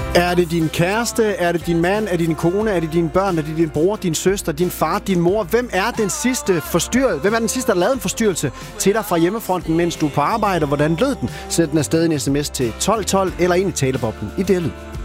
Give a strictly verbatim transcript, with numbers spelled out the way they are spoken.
Er det din kæreste? Er det din mand? Er det din kone? Er det dine børn? Er det din bror, din søster, din far, din mor? Hvem er den sidste forstyrrelse? Hvem er den sidste, der lavede en forstyrrelse til dig fra hjemmefronten, mens du er på arbejde? Hvordan lød den? Send den afsted en sms til tolv tolv eller ind i taleboblen i det lyd.